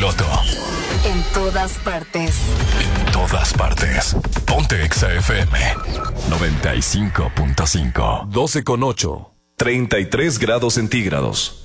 piloto. En todas partes. En todas partes. Ponte Exa FM 95.5. 12:08. 33 grados centígrados.